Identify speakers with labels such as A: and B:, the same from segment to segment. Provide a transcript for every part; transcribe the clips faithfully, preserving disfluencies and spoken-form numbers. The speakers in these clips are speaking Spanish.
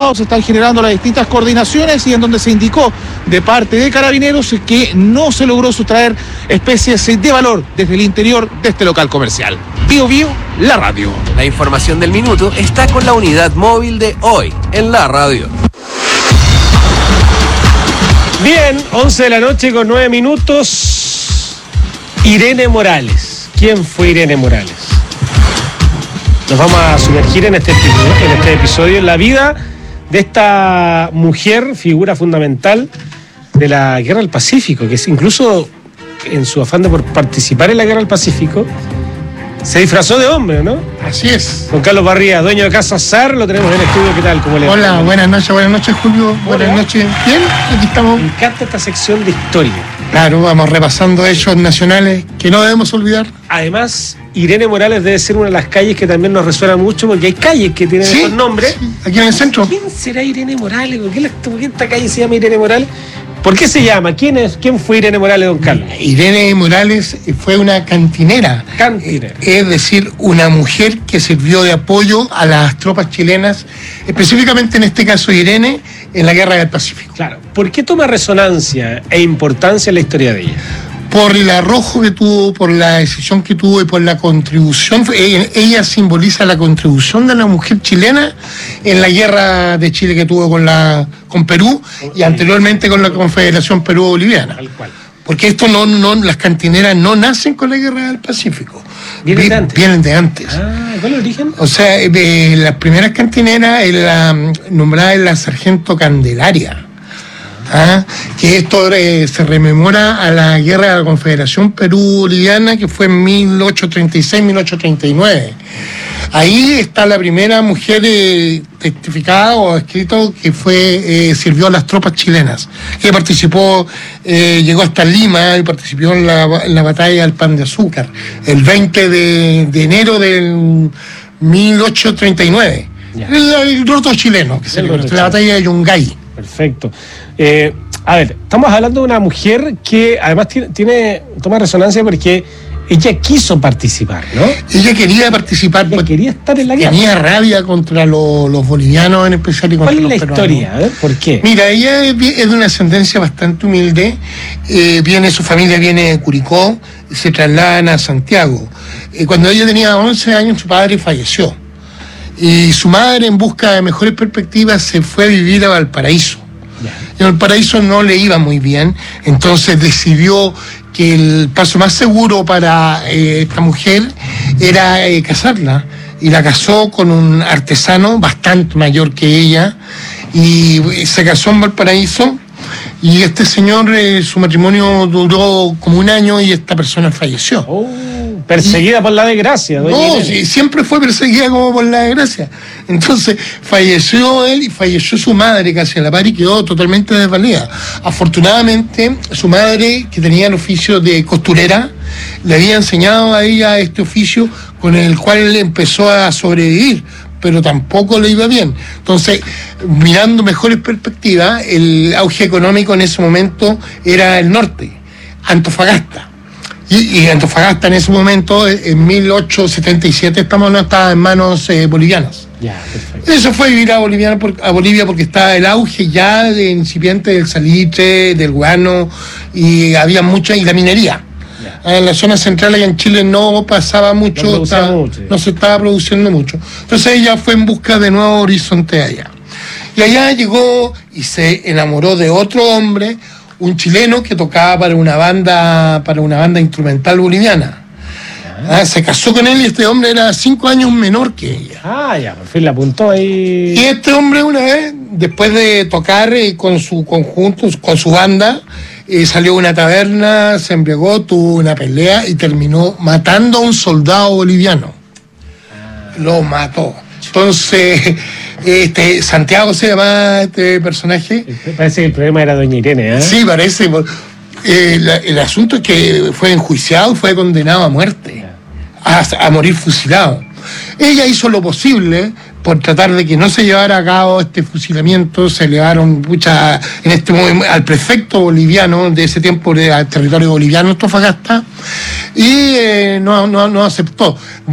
A: trabajo se están generando las distintas coordinaciones y en donde se indicó de parte de Carabineros que no se logró sustraer especies de valor desde el interior de este local comercial. Bio Bio, la radio.
B: La información del minuto está con la unidad móvil de hoy en la radio.
C: Bien, once de la noche con nueve minutos. Irene Morales. ¿Quién fue Irene Morales? Nos vamos a sumergir en este, en este episodio en la vida de esta mujer, figura fundamental de la Guerra del Pacífico, que es incluso en su afán de por participar en la Guerra del Pacífico, se disfrazó de hombre, ¿no?
D: Así es.
C: Don Carlos Barría, dueño de Casa Sar, lo tenemos en el estudio. ¿Qué tal? ¿Cómo le va?
D: Hola, buenas noches, buenas noches, Julio. Hola. Buenas noches. Bien, aquí estamos.
C: Me encanta esta sección de historia.
D: Claro, vamos repasando hechos nacionales que no debemos olvidar.
C: Además, Irene Morales debe ser una de las calles que también nos resuena mucho, porque hay calles que tienen
D: ¿Sí?
C: esos nombres.
D: Sí, aquí en el centro.
C: ¿Quién será Irene Morales? ¿Por qué, la, ¿Por qué esta calle se llama Irene Morales? ¿Por qué se llama? ¿Quién es? ¿Quién fue Irene Morales, don Carlos?
D: Irene Morales fue una cantinera.
C: Cantinera.
D: Es decir, una mujer que sirvió de apoyo a las tropas chilenas, específicamente en este caso Irene, en la Guerra del Pacífico.
C: Claro. ¿Por qué toma resonancia e importancia en la historia de ella?
D: Por el arrojo que tuvo, por la decisión que tuvo y por la contribución. Ella simboliza la contribución de la mujer chilena en la guerra de Chile que tuvo con la con Perú y anteriormente con la Confederación Perú-Boliviana.
C: Tal cual.
D: Porque esto no, no, las cantineras no nacen con la guerra del Pacífico.
C: Vienen de antes.
D: Vienen de antes.
C: Ah, ¿cuál es el origen?
D: O sea, de las primeras cantineras, la, nombrada es la Sargento Candelaria. ¿Ah? Que esto eh, se rememora a la guerra de la Confederación Perú-Boliviana, que fue en mil ochocientos treinta y seis a mil ochocientos treinta y nueve. Ahí está la primera mujer eh, testificada o escrito que fue eh, sirvió a las tropas chilenas, que participó, eh, llegó hasta Lima y participó en la, en la batalla del Pan de Azúcar, el veinte de, de enero del mil ochocientos treinta y nueve. El, el roto chileno, que se le conoce, la batalla de Yungay.
C: Perfecto. Eh, a ver, estamos hablando de una mujer que además tiene, tiene toma resonancia porque ella quiso participar, ¿no?
D: Ella quería participar.
C: Ella quería estar en la guerra.
D: Tenía rabia contra lo, los bolivianos en especial y contra
C: los
D: los
C: peruanos. ¿Cuál es la historia? ¿Eh? ¿Por qué?
D: Mira, ella es de una ascendencia bastante humilde. Eh, viene, su familia viene de Curicó y se trasladan a Santiago. Eh, cuando ella tenía once años, su padre falleció. Y su madre, en busca de mejores perspectivas, se fue a vivir a Valparaíso. Y en Valparaíso no le iba muy bien, entonces decidió que el paso más seguro para eh, esta mujer era eh, casarla. Y la casó con un artesano bastante mayor que ella, y se casó en Valparaíso. Y este señor, eh, su matrimonio duró como un año y esta persona falleció.
C: Oh, perseguida y, por la desgracia.
D: No, sí, siempre fue perseguida como por la desgracia. Entonces falleció él y falleció su madre casi a la par y quedó totalmente desvalida. Afortunadamente, su madre, que tenía el oficio de costurera, le había enseñado a ella este oficio con el cual él empezó a sobrevivir, pero tampoco le iba bien. Entonces, mirando mejores perspectivas, el auge económico en ese momento era el norte, Antofagasta. Y, y Antofagasta en ese momento, en mil ochocientos setenta y siete, estamos, no estaba en manos eh, bolivianas.
C: Ya, perfecto.
D: Eso fue vivir a, Boliviana por, a Bolivia porque estaba el auge ya de incipiente del salitre, del guano, y había mucha, y la minería. En la zona central allá en Chile no pasaba mucho,
C: no,
D: estaba,
C: mucho
D: no se estaba produciendo mucho. Entonces ella fue en busca de nuevos horizontes allá. Y allá llegó y se enamoró de otro hombre, un chileno que tocaba para una banda, para una banda instrumental boliviana. Ah, se casó con él y este hombre era cinco años menor que ella.
C: Ah, ya, por fin la apuntó ahí.
D: Y este hombre una vez, después de tocar eh, con su conjunto, con su banda, eh, salió a una taberna, se embriagó, tuvo una pelea y terminó matando a un soldado boliviano. Ah. Lo mató. Entonces, este Santiago se llama este personaje.
C: Parece que el problema era doña Irene, ¿eh?
D: Sí, parece. Eh, la, el asunto es que fue enjuiciado y fue condenado a muerte, a, a morir fusilado. Ella hizo lo posible por tratar de que no se llevara a cabo este fusilamiento, se elevaron muchas, en este momento, al prefecto boliviano de ese tiempo, al territorio boliviano, Antofagasta, y eh, no, no, no aceptó.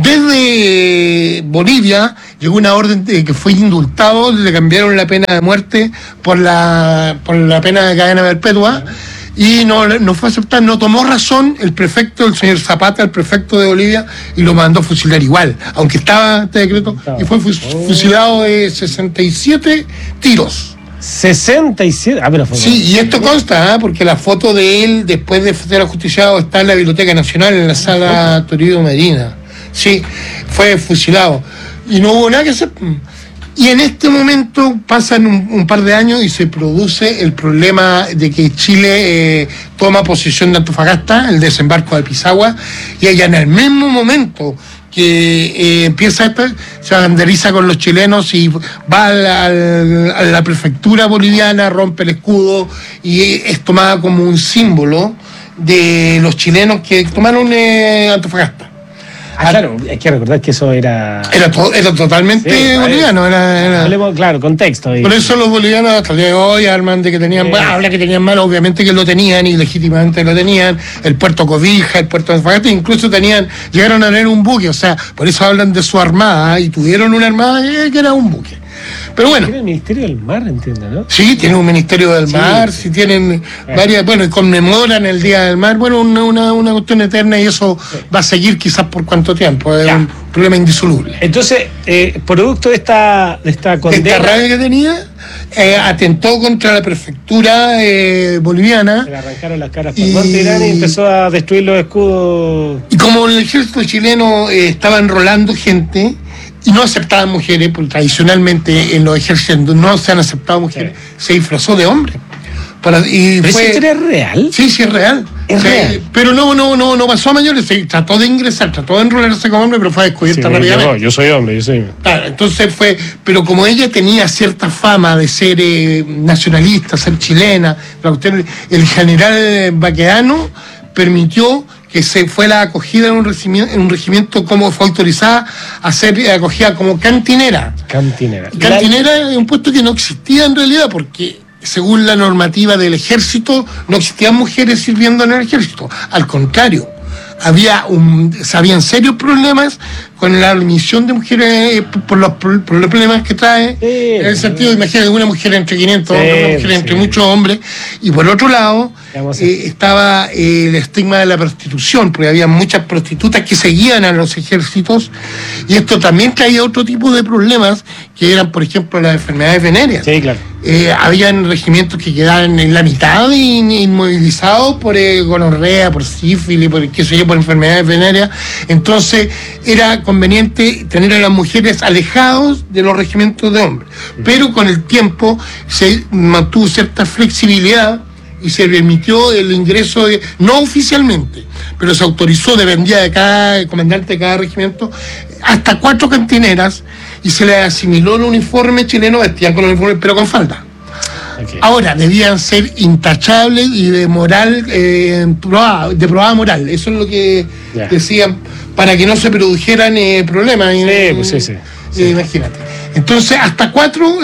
D: Desde Bolivia llegó una orden de que fue indultado, le cambiaron la pena de muerte por la, por la pena de cadena perpetua, y no, no fue aceptado, no tomó razón el prefecto, el señor Zapata, el prefecto de Bolivia, y lo mandó a fusilar igual, aunque estaba este decreto, y fue fusilado de sesenta y siete tiros.
C: sesenta y siete, ah, pero fue
D: Sí, y esto consta, ¿eh? Porque la foto de él, después de ser ajusticiado, está en la Biblioteca Nacional, en la sala Toribio Medina. Sí, fue fusilado. Y no hubo nada que hacer. Y en este momento pasan un, un par de años y se produce el problema de que Chile eh, toma posesión de Antofagasta, el desembarco de Pisagua, y allá en el mismo momento que eh, empieza esta, se vandaliza con los chilenos y va al, al, a la prefectura boliviana, rompe el escudo y es tomada como un símbolo de los chilenos que tomaron eh, Antofagasta.
C: Ah, claro, hay que recordar que eso era...
D: Era, to- era totalmente sí, boliviano. Era, era...
C: Hablemos, claro, contexto.
D: Por eso los bolivianos hasta el día de hoy arman de que tenían... Sí. Bueno, habla que tenían mal, obviamente que lo tenían y legítimamente lo tenían. El puerto Cobija, el puerto de Antofagasta, incluso tenían, llegaron a tener un buque, o sea, por eso hablan de su armada, y tuvieron una armada que era un buque. Pero bueno.
C: Tiene el Ministerio del Mar, entiendo, ¿no?
D: Sí, tienen un Ministerio del Mar, sí, sí tienen eh. varias, bueno, y conmemoran el Día del Mar, bueno, una, una, una cuestión eterna, y eso sí. va a seguir quizás por cuánto tiempo, es ya. un problema indisoluble.
C: Entonces, eh, producto de esta, de esta condena...
D: Esta rabia que tenía, eh, atentó contra la prefectura eh, boliviana.
C: Se le arrancaron las caras por y... Irán y empezó a destruir los escudos.
D: Y como el ejército chileno eh, estaba enrolando gente... y no aceptaban mujeres, porque tradicionalmente en los ejércitos no se han aceptado mujeres, sí. se disfrazó de hombre. Para, y
C: ¿Pero
D: fue,
C: esa historia es real?
D: Sí, sí, es real.
C: Es
D: sí,
C: real.
D: Pero no, no, no, no pasó a mayores, se trató de ingresar, trató de enrolarse como hombre, pero fue descubierta
C: sí,
D: rápidamente.
C: No, yo soy hombre, yo soy hombre.
D: Claro, entonces fue, pero como ella tenía cierta fama de ser eh, nacionalista, ser chilena, el general Baquedano permitió que se fue la acogida en un regimiento, en un regimiento como fue autorizada a ser acogida como cantinera.
C: Cantinera.
D: Y cantinera la... es un puesto que no existía en realidad, porque según la normativa del ejército no existían mujeres sirviendo en el ejército. Al contrario, había un, habían serios problemas con la admisión de mujeres por los, por los problemas que trae, sí, en el sentido, sí. imagínate, una mujer entre quinientos sí, hombres, una mujer sí. entre muchos hombres, y por otro lado eh, estaba eh, el estigma de la prostitución, porque había muchas prostitutas que seguían a los ejércitos, y esto también traía otro tipo de problemas, que eran, por ejemplo, las enfermedades venéreas.
C: Sí, claro.
D: Eh, habían regimientos que quedaban en la mitad inmovilizados por eh, gonorrea, por sífilis, por qué sé yo, por enfermedades venéreas. Entonces era conveniente tener a las mujeres alejados de los regimientos de hombres. Pero con el tiempo se mantuvo cierta flexibilidad y se permitió el ingreso, de, no oficialmente, pero se autorizó, dependía de cada comandante de cada regimiento, hasta cuatro cantineras, y se les asimiló el uniforme chileno, vestían con el uniforme, pero con falda. Okay. Ahora, debían ser intachables y de moral, eh, probada, de probada moral. Eso es lo que yeah. decían, para que no se produjeran eh, problemas.
C: Sí,
D: eh,
C: pues sí, sí.
D: Eh,
C: sí.
D: Imagínate. Entonces, hasta cuatro...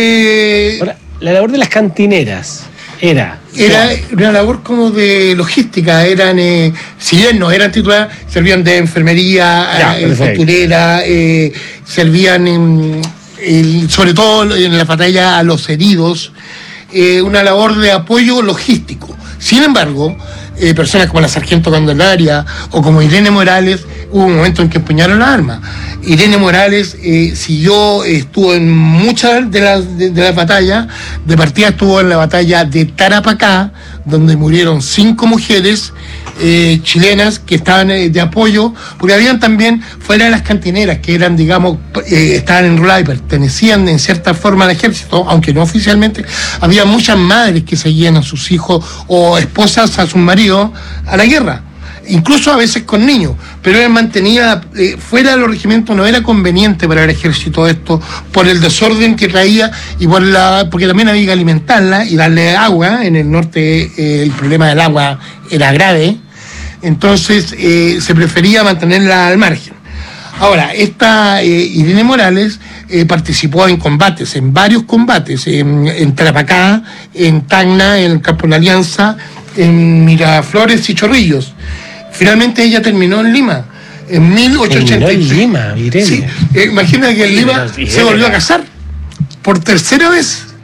D: Eh,
C: Ahora, la labor de las cantineras era...
D: Era una labor como de logística, eran, eh, si bien no eran titulares, servían de enfermería, eh, costurera, eh, servían en, en, sobre todo en la batalla a los heridos, eh, una labor de apoyo logístico. Sin embargo, eh, personas como la sargento Candelaria o como Irene Morales, hubo un momento en que empuñaron las armas. Irene Morales eh, siguió, estuvo en muchas de las de, de las batallas. De partida estuvo en la batalla de Tarapacá, donde murieron cinco mujeres eh, chilenas que estaban eh, de apoyo, porque habían también, fuera de las cantineras, que eran, digamos, eh, estaban enroladas y pertenecían en cierta forma al ejército, aunque no oficialmente, había muchas madres que seguían a sus hijos o esposas a sus maridos a la guerra. Incluso a veces con niños, pero él mantenía eh, fuera de los regimientos. No era conveniente para el ejército esto, por el desorden que traía y por la porque también había que alimentarla y darle agua. En el norte eh, el problema del agua era grave, entonces eh, se prefería mantenerla al margen. Ahora, esta eh, Irene Morales eh, participó en combates, en varios combates, en, en Tarapacá, en Tacna, en el Campo de la Alianza, en Miraflores y Chorrillos. Finalmente ella terminó en Lima, en mil ochocientos ochenta y tres.
C: En Lima, Irene.
D: Sí, eh, imagina que en Lima
C: Irene,
D: se volvió a casar por tercera vez.